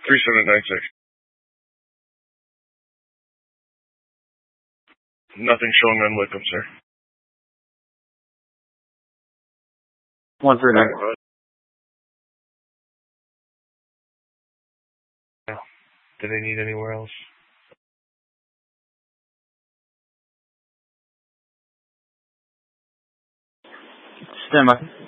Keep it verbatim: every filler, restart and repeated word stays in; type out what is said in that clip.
three seven nine six. Nothing showing on Wickham, sir. one three nine. Do they need anywhere else? Stand by.